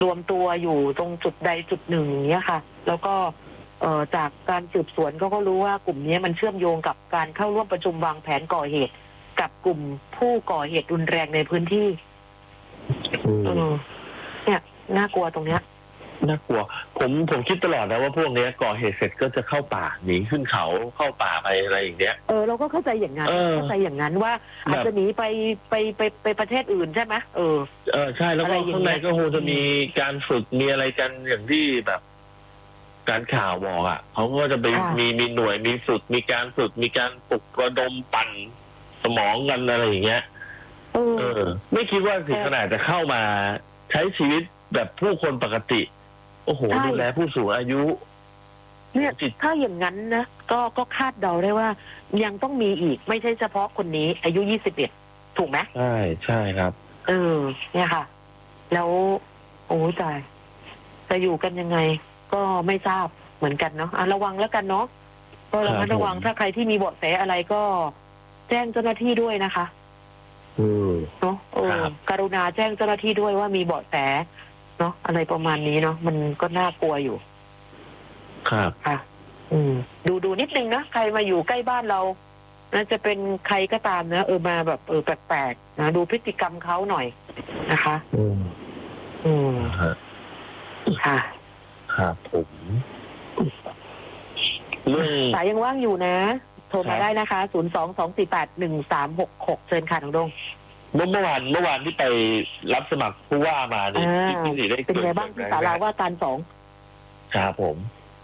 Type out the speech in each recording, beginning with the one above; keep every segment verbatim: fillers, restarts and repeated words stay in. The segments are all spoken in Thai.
รวมตัวอยู่ตรงจุดใดจุดหนึ่งอย่างเงี้ยค่ะแล้วก็เอ่อจากการสืบสวนก็ก็รู้ว่ากลุ่มนี้มันเชื่อมโยงกับการเข้าร่วมประชุมวางแผนก่อเหตุกับกลุ่มผู้ก่อเหตุรุนแรงในพื้นที่เออเนี่ยน่ากลัวตรงเนี้ยน่ากลัวผมผมคิดตลอดนะว่าพวกนี้ก่อเหตุเสร็จก็จะเข้าป่าหนีขึ้นเขาเข้าป่าไปอะไรอย่างเงี้ยเออเราก็เข้าใจอย่างนั้นเข้าใจอย่างนั้นว่าอาจจะหนีไปไปไปไปประเทศอื่นใช่ไหมเออเออใช่แล้วก็ข้างในก็คงจะมีการฝึกมีอะไรกันอย่างที่แบบการข่าวบอกอ่ะเขาก็จะไปมีมีหน่วยมีฝึกมีการฝึกมีการปลุกระดมปั่นสมองกันอะไรอย่างเงี้ยเออไม่คิดว่าถึงขนาดจะเข้ามาใช้ชีวิตแบบผู้คนปกติโอ้โหดูแลผู้สูงอายุเนี่ยถ้าอย่างนั้นนะก็ก็คาดเดาได้ว่ายังต้องมีอีกไม่ใช่เฉพาะคนนี้อายุยี่สิบเอ็ดถูกไหมใช่ใช่ครับเออเนี่ยค่ะแล้วโอ้ยตายจะอยู่กันยังไงก็ไม่ทราบเหมือนกันเนาะระวังแล้วกันเนาะก็ระมัดระวังถ้าใครที่มีเบาะแสอะไรก็แจ้งเจ้าหน้าที่ด้วยนะคะเนาะเออกรุณาแจ้งเจ้าหน้าที่ด้วยว่ามีเบาะแสเนาะอะไรประมาณนี้เนาะมันก็น่ากลัวอยู่ครับค่ะอืมดูดูนิดนึงนะใครมาอยู่ใกล้บ้านเราน่าจะเป็นใครก็ตามนะเออมาแบบเออแปลกๆนะดูพฤติกรรมเขาหน่อยนะคะอืมอืมค่ะครับผมสายยังว่างอยู่นะโทรมาได้นะคะศูนย์สองสองสี่แปดหนึ่งสามหกหกเชิญค่ะน้องดงเมื่อวานเมื่อวานที่ไปรับสมัครผู้ว่ามาเนี่ยพี่สีได้เป็นไงบ้างที่ศาลาว่าการสองครับผม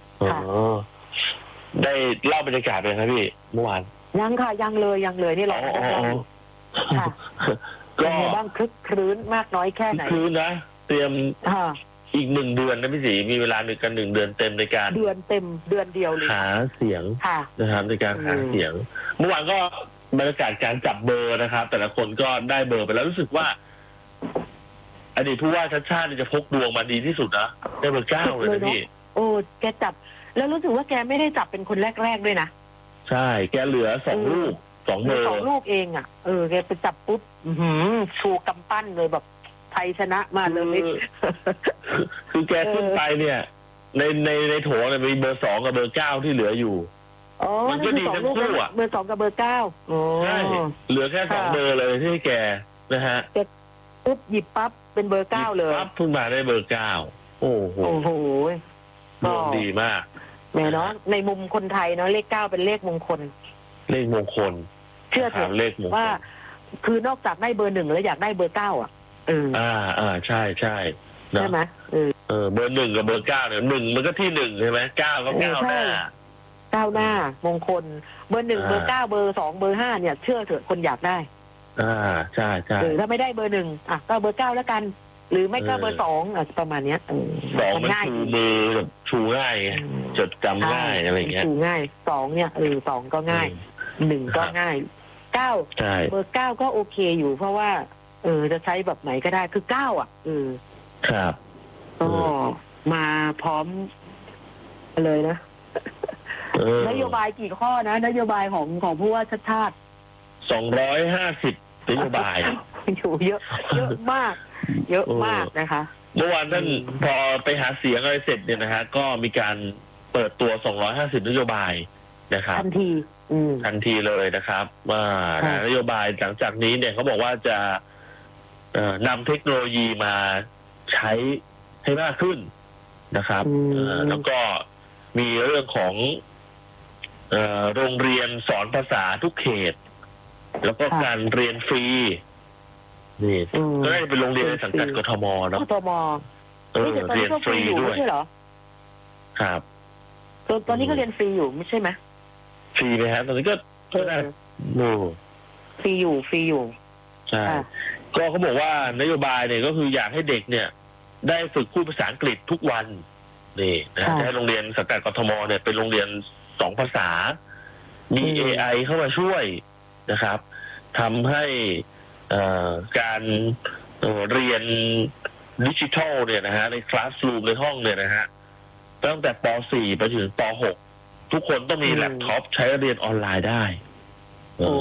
ได้เล่าบรรยากาศไปครับพี่เมื่อวานยังค่ะยังเลยยังเลยนี่แหละค่ะก็มีบ้างคลึกครื้นมากน้อยแค่ไหนครื้นนะเตรียมอีกหนึ่งเดือนนะพี่สีมีเวลาหนึ่งกันหนึ่งเดือนเต็มในการเดือนเต็มเดือนเดียวเลยหาเสียงนะครับในการหาเสียงเมื่อวานก็บรรยากาศการจับเบอร์นะครับแต่ละคนก็ได้เบอร์ไปแล้วรู้สึกว่าอดีตผู้ว่าชัดชาติจะพกดวงมาดีที่สุดนะได้เบอร์เก้าเลยนะพี่โอ้แกจับแล้วรู้สึกว่าแกไม่ได้จับเป็นคนแรกๆด้วยนะใช่แกเหลือสองลูกสองเบอร์สองลูกเองอ่ะเออแกไปจับปุ๊บชูกำปั้นเลยแบบไทยชนะมาเลยคือแกขึ้นไปเนี่ยในในในโถเนี่ยมีเบอร์สองกับเบอร์เก้าที่เหลืออยู่มันก็ดีทั้งคู่อ่ะเบอร์สองกับเบอร์เก้าใช่เหลือแค่สองเบอร์เลยที่แกนะฮะปุ๊บหยิบปั๊บเป็นเบอร์เก้าเลยปั๊บขึ้นมาได้เบอร์เก้าโอ้โหโอ้โหดวงดีมากแม่เนาะในมุมคนไทยเนาะเลขเก้าเป็นเลขมงคลเลขมงคลเชื่อเถอะว่าคือนอกจากได้เบอร์หนึ่งแล้วอยากได้เบอร์เก้าอ่ะเอออ่าอ่าใช่ใช่ใช่ไหมเออเออเบอร์หนึ่งกับเบอร์เก้าเนี่ยหนึ่งมันก็ที่หนึ่งใช่ไหมเก้าก็เก้าหน้าเก้าหน้ามงคลเบอร์หนึ่งเบอร์เก้าเบอร์สองเบอร์ห้าเนี่ยเชื่อเถอะคนอยากได้อ่าใช่ใช่หรือถ้าไม่ได้เบอร์หนึ่งอ่ะก็เบอร์เก้าแล้วกันหรือไม่ก็เบอร์สองอ่ะประมาณเนี้ยสองมันชูมือแบบชูง่ายจดจำง่ายอะไรเงี้ยชูง่ายสองเนี่ยเออสองก็ง่ายหนึ่งก็ง่ายเก้าเบอร์เก้าก็โอเคอยู่เพราะว่าเออจะใช้แบบไหนก็ได้คือเก้าอ่ะเออครับก็มาพร้อมเลยนะนโยบายกี่ข้อนะนโยบายของของผู้ว่าชัดชาติสองร้อยห้าสิบนโยบายอยู่เยอะเยอะมากเยอะมากนะคะเมื่อวานท่านพอไปหาเสียงอะไรเสร็จเนี่ยนะฮะก็มีการเปิดตัวสองร้อยห้าสิบนโยบายนะครับทันทีทันทีเลยนะครับว่านโยบายหลังจากนี้เนี่ยเขาบอกว่าจะนำเทคโนโลยีมาใช้ให้มากขึ้นนะครับแล้วก็มีเรื่องของโรงเรียนสอนภาษาทุกเขตแล้วก็การเรียนฟรีนี่ก็ได้เป็นโรงเรียนในสังกัดกทมเนาะกทมเออเรียนฟรีด้วยใช่เหรอครับตอนนี้ก็เรียนฟรีอยู่ไม่ใช่ไหมฟรีไหมฮะตอนนี้ก็ได้โน่ฟรีอยู่ฟรีอยู่ใช่ก็เขาบอกว่านโยบายเนี่ยก็คืออยากให้เด็กเนี่ยได้ฝึกพูดภาษาอังกฤษทุกวันนี่นะให้โรงเรียนสังกัดกทมเนี่ยเป็นโรงเรียนสองภาษามี เอ ไอ เข้ามาช่วยนะครับทำให้การเรียนดิจิทัลเนี่ยนะฮะในคลาสรูมในห้องเนี่ยนะฮะตั้งแต่ป สี่ไปถึงป หกทุกคนต้องมีแล็ปท็อปใช้เรียนออนไลน์ได้โอ้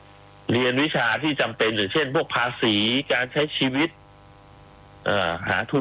เรียนวิชาที่จำเป็นอย่างเช่นพวกภาษีการใช้ชีวิตหาทุน